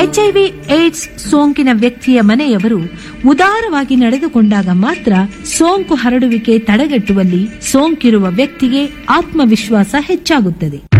HIV AIDS ಸೋಂಕಿನ ವ್ಯಕ್ತಿಯ ಮನೆಯವರು ಉದಾರವಾಗಿ ನಡೆದುಕೊಂಡಾಗ ಮಾತ್ರ ಸೋಂಕು ಹರಡುವಿಕೆ ತಡೆಗಟ್ಟುವಲ್ಲಿ ಸೋಂಕಿರುವ ವ್ಯಕ್ತಿಗೆ ಆತ್ಮವಿಶ್ವಾಸ ಹೆಚ್ಚಾಗುತ್ತದೆ.